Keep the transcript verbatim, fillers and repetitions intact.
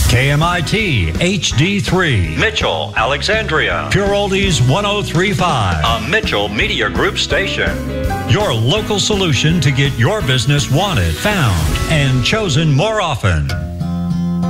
K M I T H D three, Mitchell, Alexandria. Pure Oldies one oh three point five, A Mitchell Media Group station. your local solution to get your business wanted, found, and chosen more often.